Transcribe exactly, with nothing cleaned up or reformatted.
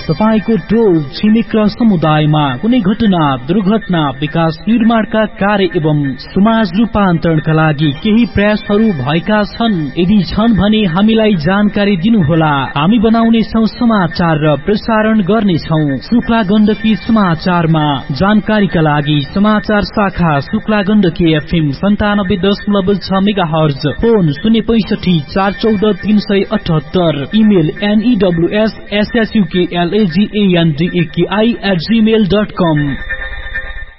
तपाईको टोल छिमेक र समुदायमा कुनै घटना, दुर्घटना, विकास निर्माणका कार्य एवं समाज रूपान्तरणका लागि केही प्रयासहरू भएका छन्? यदि छन् भने हामीलाई जानकारी दिनुहोला। हामी बनाउनेछौँ समाचार र प्रसारण गर्नेछौँ शुक्ला गण्डकी समाचारमा। जानकारीका लागि समाचार शाखा शुक्ला गण्डकी एफएम सन्तानब्बे दशमलव छ मेगा हर्ज, फोन शून्य पैसठी चार चौध तीन सय अठहत्तर, email एनईडब्ल्यूएस एसएसयूकेएलएजीएनडीएकेआई at Gmail dot com.